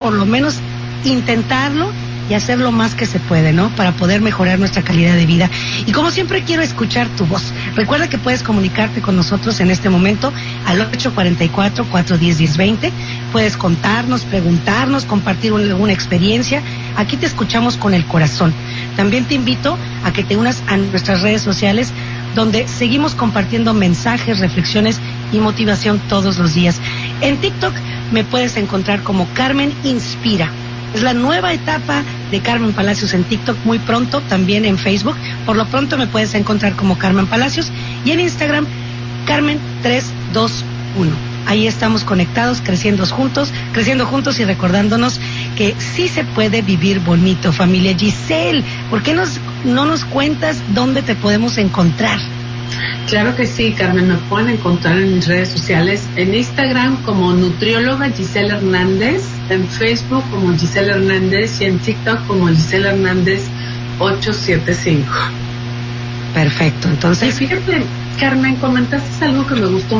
por lo menos intentarlo y hacer lo más que se puede, ¿no? Para poder mejorar nuestra calidad de vida. Y como siempre quiero escuchar tu voz. Recuerda que puedes comunicarte con nosotros en este momento al 844-410-1020. Puedes contarnos, preguntarnos, compartir alguna experiencia. Aquí te escuchamos con el corazón. También te invito a que te unas a nuestras redes sociales, donde seguimos compartiendo mensajes, reflexiones y motivación todos los días. En TikTok me puedes encontrar como Carmen Inspira. Es la nueva etapa de Carmen Palacios en TikTok, muy pronto también en Facebook. Por lo pronto me puedes encontrar como Carmen Palacios y en Instagram Carmen321. Ahí estamos conectados, creciendo juntos y recordándonos que sí se puede vivir bonito, familia. Giselle, ¿por qué no nos cuentas dónde te podemos encontrar? Claro que sí, Carmen, me pueden encontrar en mis redes sociales, en Instagram como nutrióloga Giselle Hernández, en Facebook como Giselle Hernández y en TikTok como Giselle Hernández 875. Perfecto, entonces... Y fíjate, Carmen, comentaste algo que me gustó